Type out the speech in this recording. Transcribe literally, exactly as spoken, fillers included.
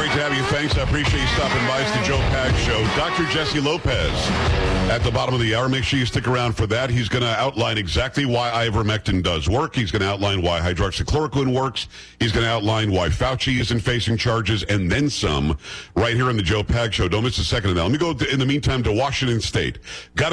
great to have you. Thanks. I appreciate you stopping by. It's the Joe Pags Show. Doctor Jesse Lopez at the bottom of the hour. Make sure you stick around for that. He's going to outline exactly why ivermectin does work. He's going to outline why hydroxychloroquine works. He's going to outline why Fauci isn't facing charges, and then some, right here on the Joe Pags Show. Don't miss a second of that. Let me go, to, in the meantime, to Washington State. Got